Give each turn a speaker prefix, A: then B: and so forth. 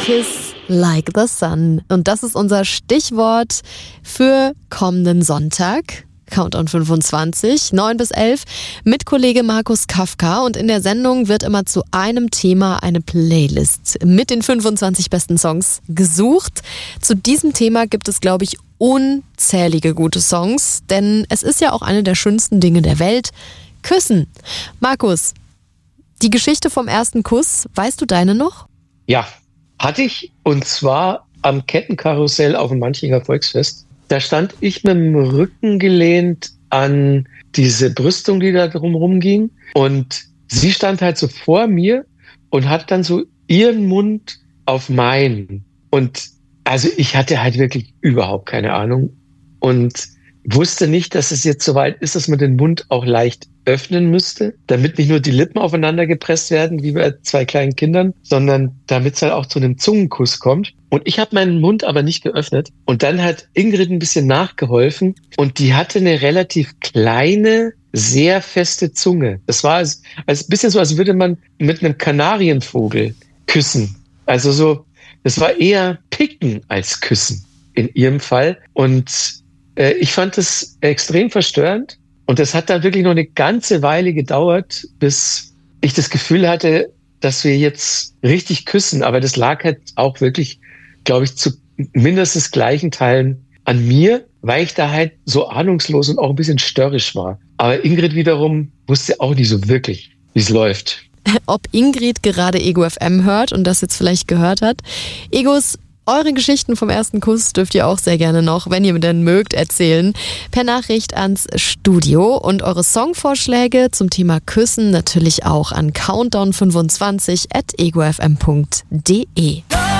A: Kiss like the sun. Und das ist unser Stichwort für kommenden Sonntag. Countdown 25, 9 bis 11 mit Kollege Markus Kafka. Und in der Sendung wird immer zu einem Thema eine Playlist mit den 25 besten Songs gesucht. Zu diesem Thema gibt es, glaube ich, unzählige gute Songs, denn es ist ja auch eine der schönsten Dinge der Welt. Küssen. Markus, die Geschichte vom ersten Kuss, weißt du deine noch?
B: Ja, hatte ich, und zwar am Kettenkarussell auf dem Manchinger Volksfest. Da stand ich mit dem Rücken gelehnt an diese Brüstung, die da drumherum ging. Und sie stand halt so vor mir und hat dann so ihren Mund auf meinen. Und also ich hatte halt wirklich überhaupt keine Ahnung und wusste nicht, dass es jetzt soweit ist, dass man den Mund auch leicht öffnen müsste, damit nicht nur die Lippen aufeinander gepresst werden, wie bei 2 kleinen Kindern, sondern damit es halt auch zu einem Zungenkuss kommt. Und ich habe meinen Mund aber nicht geöffnet. Und dann hat Ingrid ein bisschen nachgeholfen und die hatte eine relativ kleine, sehr feste Zunge. Das war als ein bisschen so, als würde man mit einem Kanarienvogel küssen. Also so, das war eher Picken als Küssen in ihrem Fall. Und ich fand das extrem verstörend. Und das hat dann wirklich noch eine ganze Weile gedauert, bis ich das Gefühl hatte, dass wir jetzt richtig küssen. Aber das lag halt auch wirklich, glaube ich, zu mindestens gleichen Teilen an mir, weil ich da halt so ahnungslos und auch ein bisschen störrisch war. Aber Ingrid wiederum wusste auch nicht so wirklich, wie es läuft.
A: Ob Ingrid gerade Ego FM hört und das jetzt vielleicht gehört hat. Egos, eure Geschichten vom ersten Kuss dürft ihr auch sehr gerne noch, wenn ihr denn mögt, erzählen. Per Nachricht ans Studio und eure Songvorschläge zum Thema Küssen natürlich auch an countdown25@egofm.de.